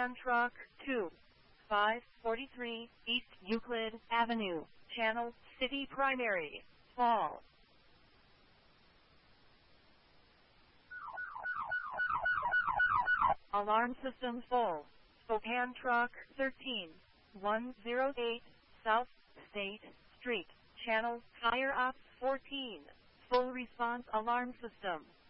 Spokane Truck 2, 543 East Euclid Avenue, Channel City Primary, Fall. Alarm system full. Spokane Truck 13, 108 South State Street, Channel Fire Ops 14, full response alarm system.